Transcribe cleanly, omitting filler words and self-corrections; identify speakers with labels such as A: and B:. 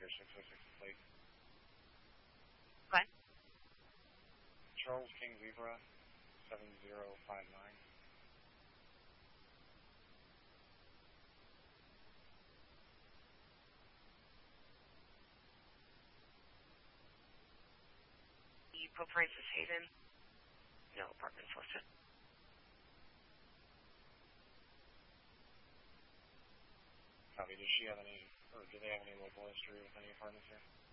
A: Tiger 606 plate.
B: What?
A: Charles King Zebra 7059.
B: The Pope Francis Haven. No apartments listed.
A: Copy. Does she have any, or do they have any local history with any apartments here?